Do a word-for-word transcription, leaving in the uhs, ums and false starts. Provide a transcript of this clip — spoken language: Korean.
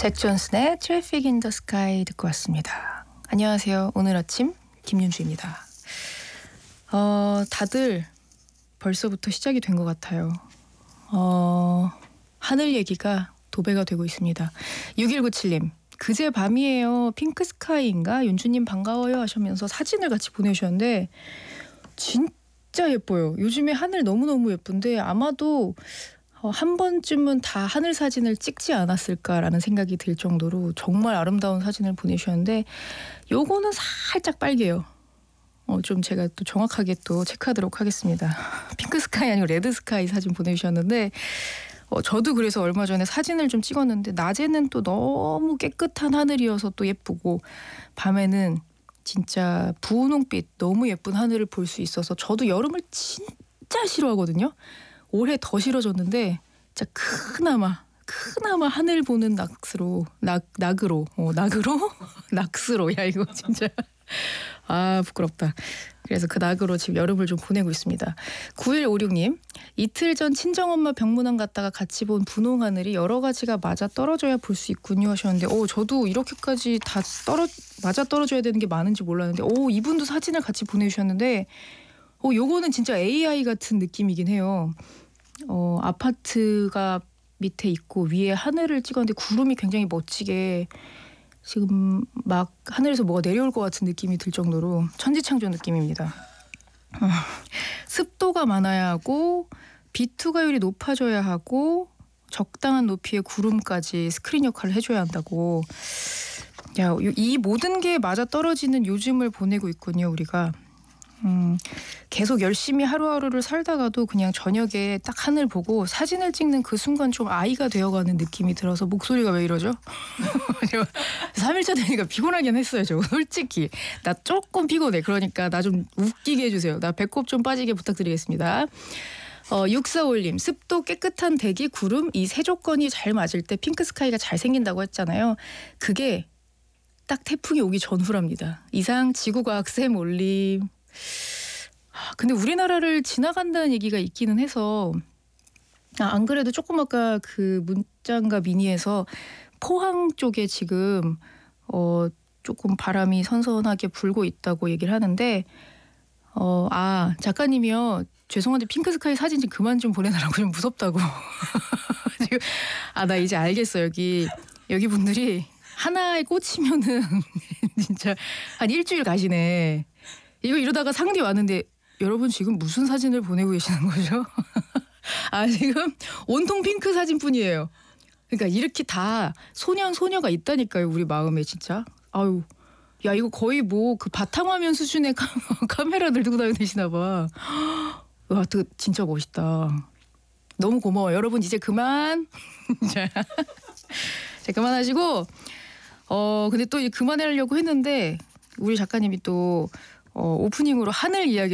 잭 존슨의 Traffic in the Sky 듣고 왔습니다. 안녕하세요. 오늘 아침 김윤주입니다. 어, 다들 벌써부터 시작이 된 것 같아요. 어, 하늘 얘기가 도배가 되고 있습니다. 육일구칠님 그제 밤이에요. 핑크스카이인가? 윤주님 반가워요 하시면서 사진을 같이 보내주셨는데 진짜 예뻐요. 요즘에 하늘 너무너무 예쁜데 아마도 어, 한 번쯤은 다 하늘 사진을 찍지 않았을까라는 생각이 들 정도로 정말 아름다운 사진을 보내주셨는데 요거는 살짝 빨개요. 어, 좀 제가 또 정확하게 또 체크하도록 하겠습니다. 핑크스카이 아니고 레드스카이 사진 보내주셨는데 어, 저도 그래서 얼마 전에 사진을 좀 찍었는데 낮에는 또 너무 깨끗한 하늘이어서 또 예쁘고 밤에는 진짜 부은홍빛 너무 예쁜 하늘을 볼 수 있어서 저도 여름을 진짜 싫어하거든요. 올해 더 싫어졌는데 진짜 그나마 그나마 하늘 보는 낙스로 낙 낙으로 어, 낙으로 낙스로 야 이거 진짜 아 부끄럽다. 그래서 그 낙으로 지금 여름을 좀 보내고 있습니다. 구일오육님 이틀 전 친정엄마 병문안 갔다가 같이 본 분홍 하늘이 여러 가지가 맞아 떨어져야 볼 수 있군요 하셨는데 오 저도 이렇게까지 다 떨어 맞아 떨어져야 되는 게 많은지 몰랐는데 오 이분도 사진을 같이 보내주셨는데 오 요거는 진짜 에이아이 같은 느낌이긴 해요. 어, 아파트가 밑에 있고 위에 하늘을 찍었는데 구름이 굉장히 멋지게 지금 막 하늘에서 뭐가 내려올 것 같은 느낌이 들 정도로 천지창조 느낌입니다. 어, 습도가 많아야 하고 비투가율이 높아져야 하고 적당한 높이의 구름까지 스크린 역할을 해줘야 한다고. 야, 이 모든 게 맞아 떨어지는 요즘을 보내고 있군요 우리가. 음, 계속 열심히 하루하루를 살다가도 그냥 저녁에 딱 하늘 보고 사진을 찍는 그 순간 좀 아이가 되어가는 느낌이 들어서 목소리가 왜 이러죠? 삼 일차 되니까 피곤하긴 했어요. 저 솔직히 나 조금 피곤해. 그러니까 나 좀 웃기게 해주세요. 나 배꼽 좀 빠지게 부탁드리겠습니다. 어, 육사오일님 습도 깨끗한 대기 구름 이 세 조건이 잘 맞을 때 핑크스카이가 잘 생긴다고 했잖아요. 그게 딱 태풍이 오기 전후랍니다. 이상 지구과학쌤 올림. 근데 우리나라를 지나간다는 얘기가 있기는 해서 아, 안 그래도 조금 아까 그 문자인가 미니에서 포항 쪽에 지금 어, 조금 바람이 선선하게 불고 있다고 얘기를 하는데 어, 아 작가님이요 죄송한데 핑크스카이 사진 좀 그만 좀 보내달라고 좀 무섭다고. 지금 아 나 이제 알겠어 여기 여기 분들이 하나에 꽂히면은 진짜 한 일주일 가시네. 이거 이러다가 상디 왔는데 여러분 지금 무슨 사진을 보내고 계시는 거죠? 아 지금 온통 핑크 사진뿐이에요. 그러니까 이렇게 다 소년 소녀가 있다니까요 우리 마음에 진짜. 아유 야 이거 거의 뭐 그 바탕화면 수준의 카, 카메라들 들고 다니시나 봐. 와 그 진짜 멋있다. 너무 고마워 여러분 이제 그만. 자, 자 그만하시고 어 근데 또 이제 그만하려고 했는데 우리 작가님이 또 어, 오프닝으로 하늘 이야기